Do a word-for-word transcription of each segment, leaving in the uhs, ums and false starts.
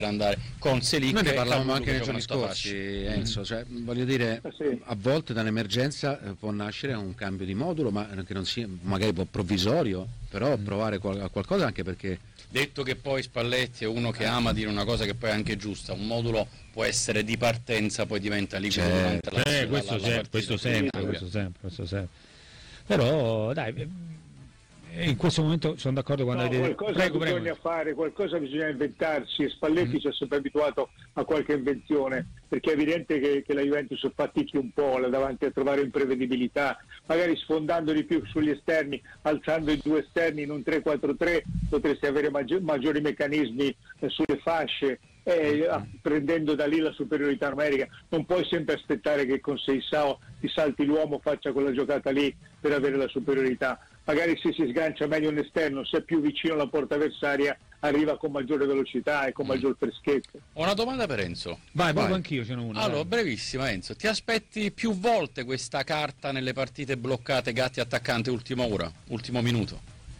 andare con Selic. Noi ne parlavamo anche nei giorni scorsi, Enzo, cioè, voglio dire, ah, sì. a volte dall'emergenza può nascere un cambio di modulo, ma che non sia magari provvisorio, però mm. provare qual- qualcosa, anche perché detto che poi Spalletti è uno che ama dire una cosa che poi è anche giusta, un modulo può essere di partenza, poi diventa liquido certo. durante la, eh, la, questo, la, la sempre, questo sempre, questo sempre, questo sempre. Però dai, in questo momento sono d'accordo quando no, vedete. qualcosa Prego, bisogna prego. fare, qualcosa bisogna inventarsi, e Spalletti mm. ci ha sempre abituato a qualche invenzione, perché è evidente che, che la Juventus fatichi un po' là davanti a trovare imprevedibilità, magari sfondando di più sugli esterni, alzando i due esterni in un tre quattro tre potresti avere maggi- maggiori meccanismi eh, sulle fasce, eh, prendendo da lì la superiorità numerica. Non puoi sempre aspettare che con Seisao ti salti l'uomo, faccia quella giocata lì per avere la superiorità. Magari se si sgancia meglio un esterno, se è più vicino alla porta avversaria, arriva con maggiore velocità e con maggior freschezza. Ho una domanda per Enzo. Vai, proprio anch'io ce n'ho una. Allora, vai. brevissima Enzo, ti aspetti più volte questa carta nelle partite bloccate, Gatti attaccante ultima ora, ultimo minuto?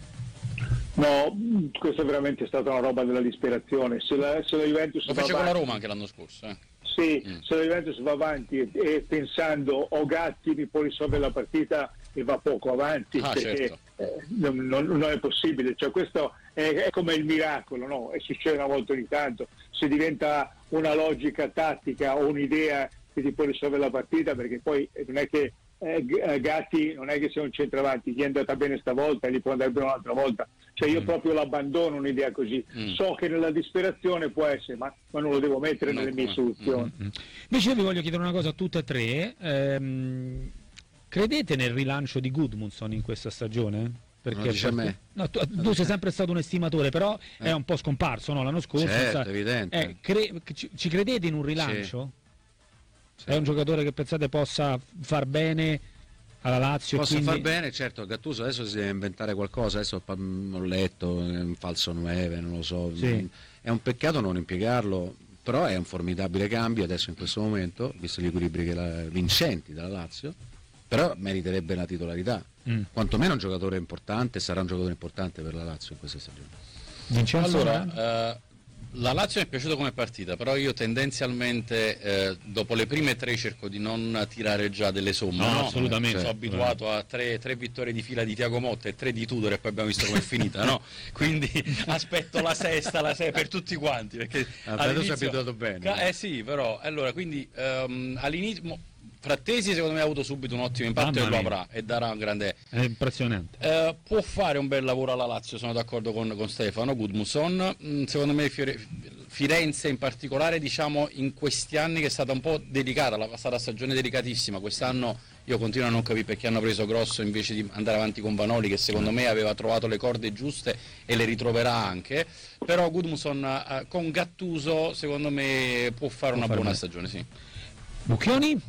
No, questa è veramente stata una roba della disperazione. Se la, se la Juventus Lo va fece con avanti, la Roma anche l'anno scorso, eh? Sì, Mm. se la Juventus va avanti e, e pensando o Gatti mi può risolvere la partita, e va poco avanti, Ah, perché certo. eh, non, non, non è possibile. Cioè, questo è, è come il miracolo, no? E succede una volta ogni tanto. Se diventa una logica tattica o un'idea che ti può risolvere la partita, perché poi non è che eh, Gatti non è che sia un centravanti, gli è andata bene stavolta e gli può andare bene un'altra volta. Cioè io mm. proprio l'abbandono un'idea così. Mm. So che nella disperazione può essere, ma, ma non lo devo mettere no, nelle mie soluzioni. Mm-hmm. Invece io vi voglio chiedere una cosa a tutte e tre. Ehm, credete nel rilancio di Gudmundsson in questa stagione? Perché dice a me. No, tu, tu sei sempre stato un estimatore, però eh. è un po' scomparso, no? L'anno scorso. Certo, sa, evidente. Eh, cre- ci, ci credete in un rilancio? Sì. È un giocatore che pensate possa far bene alla Lazio? Posso quindi... far bene, certo. Gattuso adesso si deve inventare qualcosa, adesso ho letto un falso nove, non lo so, sì. È un peccato non impiegarlo, però è un formidabile cambio adesso in questo momento, visto gli equilibri che la, vincenti della Lazio, però meriterebbe la titolarità, mm. quantomeno un giocatore importante, sarà un giocatore importante per la Lazio in questa stagione. Vincenzo, allora, eh, la Lazio mi è piaciuta come partita, però io tendenzialmente eh, dopo le prime tre cerco di non tirare già delle somme. No, no? assolutamente. Sono abituato a tre, tre vittorie di fila di Thiago Motta e tre di Tudor e poi abbiamo visto com'è finita, no? Quindi aspetto la sesta, la sesta per tutti quanti. Perché all'inizio si è abituato bene. Eh sì, però allora quindi um, all'inizio. Frattesi secondo me ha avuto subito un ottimo impatto Mamma e lo mia. avrà e darà un grande. È impressionante. Eh, può fare un bel lavoro alla Lazio, sono d'accordo con, con Stefano. Gudmundsson, mm, secondo me Fiore, Firenze in particolare, diciamo in questi anni che è stata un po' delicata, la passata stagione delicatissima, quest'anno io continuo a non capire perché hanno preso Grosso invece di andare avanti con Vanoli, che secondo me aveva trovato le corde giuste e le ritroverà anche, però Gudmundsson eh, con Gattuso secondo me può fare può una fare buona me. stagione, sì. Mucchioni?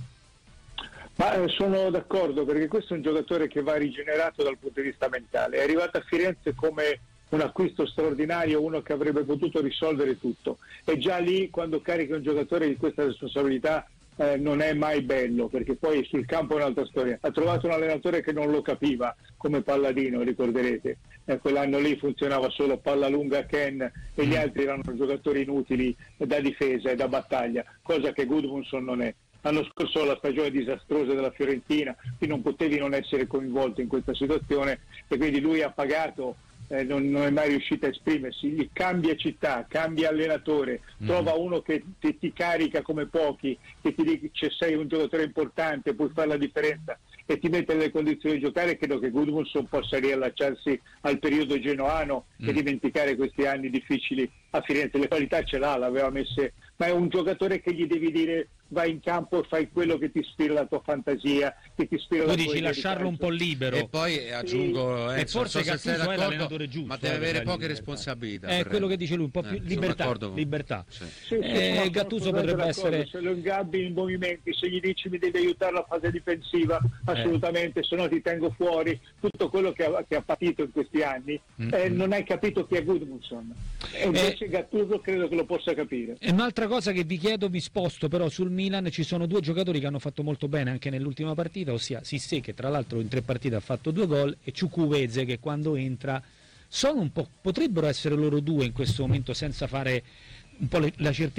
Ma eh, sono d'accordo, perché questo è un giocatore che va rigenerato dal punto di vista mentale. È arrivato a Firenze come un acquisto straordinario, uno che avrebbe potuto risolvere tutto, e già lì quando carica un giocatore di questa responsabilità eh, non è mai bello, perché poi sul campo è un'altra storia. Ha trovato un allenatore che non lo capiva, come Palladino, ricorderete, eh, quell'anno lì funzionava solo palla lunga Ken e gli altri erano giocatori inutili da difesa e da battaglia, cosa che Gudmundsson non è. L'anno scorso la stagione disastrosa della Fiorentina, qui non potevi non essere coinvolto in questa situazione, e quindi lui ha pagato, eh, non, non è mai riuscito a esprimersi. Cambia città, cambia allenatore, mm. trova uno che ti, ti carica come pochi, che ti dice sei un giocatore importante, puoi fare la differenza e ti mette nelle condizioni di giocare. Credo che Gudmundsson possa riallacciarsi al periodo genoano mm. e dimenticare questi anni difficili a Firenze. Le qualità ce l'ha, l'aveva messe, ma è un giocatore che gli devi dire vai in campo e fai quello che ti ispira la tua fantasia, che ti ispira tu la dici tua lasciarlo un po' libero. E poi aggiungo, sì. eh, e forse so Gattuso è l'allenatore giusto, ma deve eh, avere poche libertà. responsabilità. È quello che dice lui, un po' più eh, libertà, con... libertà. Sì. Sì, eh, sì, Gattuso potrebbe essere, se lo ingabbi in movimenti, se gli dici mi devi aiutare la fase difensiva, assolutamente, eh. se no ti tengo fuori, tutto quello che ha, che ha patito in questi anni, mm-hmm. eh, non hai capito chi è Gudmundsson, e invece eh, Gattuso credo che lo possa capire. E un'altra cosa che vi chiedo, vi sposto però sul Milan, ci sono due giocatori che hanno fatto molto bene anche nell'ultima partita, ossia Sissé, che tra l'altro in tre partite ha fatto due gol, e Chukwueze, che quando entra sono un po', potrebbero essere loro due in questo momento, senza fare un po' le, la certezza